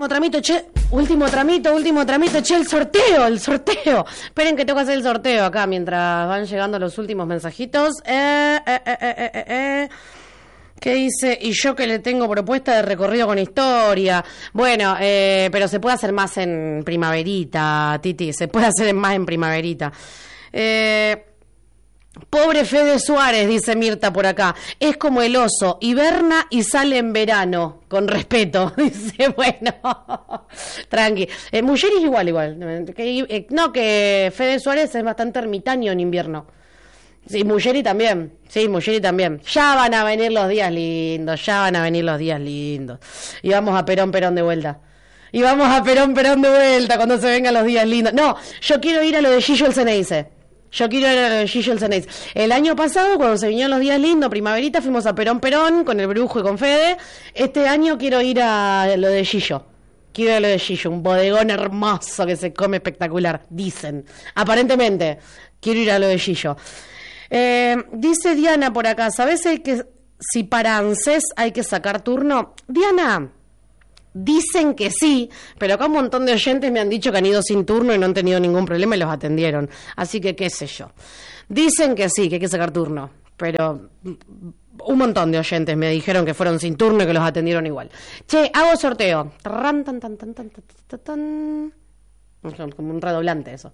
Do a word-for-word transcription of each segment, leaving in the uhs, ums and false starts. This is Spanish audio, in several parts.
último tramito, che, último tramito, último tramito, che, el sorteo, el sorteo. Esperen que tengo que hacer el sorteo acá mientras van llegando los últimos mensajitos. Eh, eh, eh, eh, eh, eh. ¿Qué dice? Y yo que le tengo propuesta de recorrido con historia. Bueno, eh, pero se puede hacer más en primaverita, Titi, se puede hacer más en primaverita. Eh... Pobre Fede Suárez, dice Mirta por acá, es como el oso, hiberna y sale en verano, con respeto, dice, bueno, tranqui. Eh, Mujeres igual, igual, que, eh, no, que Fede Suárez es bastante ermitaño en invierno. Sí, Muggeri también, sí, Muggeri también. Ya van a venir los días lindos, ya van a venir los días lindos. Y vamos a Perón, Perón de vuelta. Y vamos a Perón, Perón de vuelta cuando se vengan los días lindos. No, yo quiero ir a lo de Gillo el Ceneice. Yo quiero ir a Gillo el Ceneice. El año pasado, cuando se vinieron los días lindos, primaverita, fuimos a Perón Perón con el Brujo y con Fede. Este año quiero ir a lo de Gillo. Quiero ir a lo de Gillo, un bodegón hermoso que se come espectacular, dicen. Aparentemente, quiero ir a lo de Gillo. Eh, dice Diana por acá, ¿sabes el que si para ANSES hay que sacar turno? Diana... Dicen que sí, pero acá un montón de oyentes me han dicho que han ido sin turno y no han tenido ningún problema y los atendieron. Así que qué sé yo. Dicen que sí, que hay que sacar turno, pero un montón de oyentes me dijeron que fueron sin turno y que los atendieron igual. Che, hago sorteo. Tan, tan, tan, tan, tan, tan, tan. Como un redoblante eso.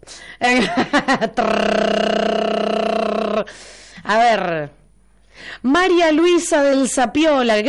A ver. María Luisa del Zapiola.